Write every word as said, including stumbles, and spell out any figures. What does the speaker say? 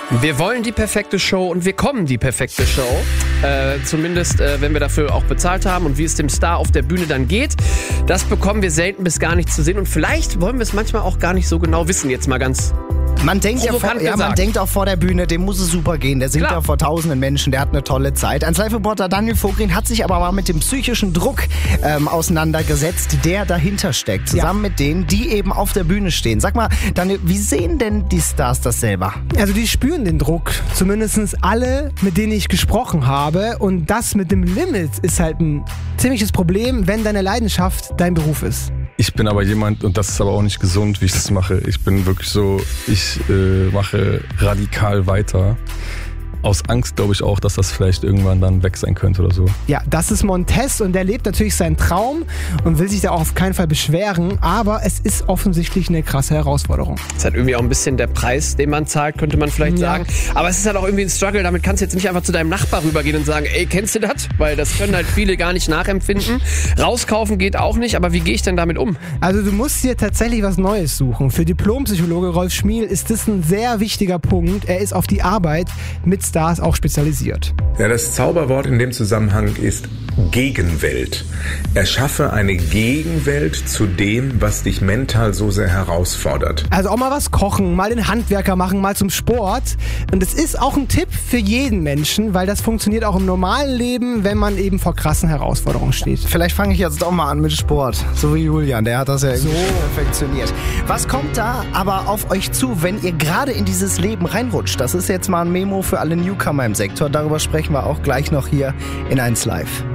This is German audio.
Wir wollen die perfekte Show und wir kommen die perfekte Show. Äh, zumindest, äh, wenn wir dafür auch bezahlt haben und wie es dem Star auf der Bühne dann geht. Das bekommen wir selten bis gar nicht zu sehen und vielleicht wollen wir es manchmal auch gar nicht so genau wissen, jetzt mal ganz Man denkt ja, vor, ja, man denkt auch vor der Bühne, dem muss es super gehen. Der singt Klar. ja vor tausenden Menschen, der hat eine tolle Zeit. Ein Live-Reporter Daniel Vogrin hat sich aber mal mit dem psychischen Druck ähm, auseinandergesetzt, der dahinter steckt. Zusammen ja. mit denen, die eben auf der Bühne stehen. Sag mal, Daniel, wie sehen denn die Stars das selber? Also die spüren den Druck. Zumindest alle, mit denen ich gesprochen habe. Und das mit dem Limit ist halt ein ziemliches Problem, wenn deine Leidenschaft dein Beruf ist. Ich bin aber jemand, und das ist aber auch nicht gesund, wie ich das mache. Ich bin wirklich so, ich äh, mache radikal weiter. Aus Angst glaube ich auch, dass das vielleicht irgendwann dann weg sein könnte oder so. Ja, das ist Montez und der lebt natürlich seinen Traum und will sich da auch auf keinen Fall beschweren, aber es ist offensichtlich eine krasse Herausforderung. Das ist halt irgendwie auch ein bisschen der Preis, den man zahlt, könnte man vielleicht Ja. sagen. Aber es ist halt auch irgendwie ein Struggle, damit kannst du jetzt nicht einfach zu deinem Nachbar rübergehen und sagen, ey, kennst du das? Weil das können halt viele gar nicht nachempfinden. Rauskaufen geht auch nicht, aber wie gehe ich denn damit um? Also du musst dir tatsächlich was Neues suchen. Für Diplompsychologe Rolf Schmiel ist das ein sehr wichtiger Punkt. Er ist auf die Arbeit mit Stars auch spezialisiert. Ja, das Zauberwort in dem Zusammenhang ist Gegenwelt. Erschaffe eine Gegenwelt zu dem, was dich mental so sehr herausfordert. Also auch mal was kochen, mal den Handwerker machen, mal zum Sport. Und es ist auch ein Tipp für jeden Menschen, weil das funktioniert auch im normalen Leben, wenn man eben vor krassen Herausforderungen steht. Vielleicht fange ich jetzt doch mal an mit Sport. So wie Julian, der hat das ja irgendwie so perfektioniert. Was kommt da aber auf euch zu, wenn ihr gerade in dieses Leben reinrutscht? Das ist jetzt mal ein Memo für alle Newcomer im Sektor. Darüber sprechen wir auch gleich noch hier in eins Live.